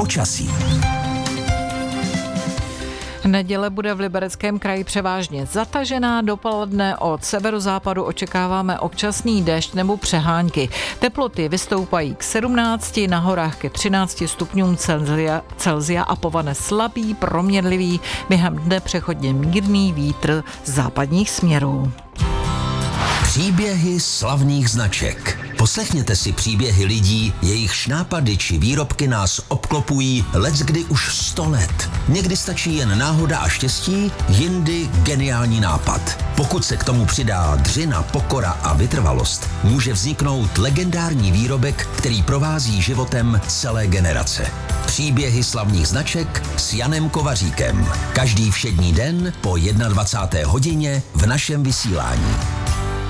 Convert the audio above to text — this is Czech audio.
Počasí. Neděle bude v Libereckém kraji převážně zatažená, dopoledne od severozápadu očekáváme občasný déšť nebo přehánky. Teploty vystoupají k 17, na horách ke 13 stupňům Celsia a povane slabý, proměnlivý, během dne přechodně mírný vítr západních směrů. Příběhy slavných značek. Poslechněte si příběhy lidí, jejichž nápady či výrobky nás obklopují leckdy už 100 let. Někdy stačí jen náhoda a štěstí, jindy geniální nápad. Pokud se k tomu přidá dřina, pokora a vytrvalost, může vzniknout legendární výrobek, který provází životem celé generace. Příběhy slavných značek s Janem Kovaříkem. Každý všední den po 21. hodině v našem vysílání.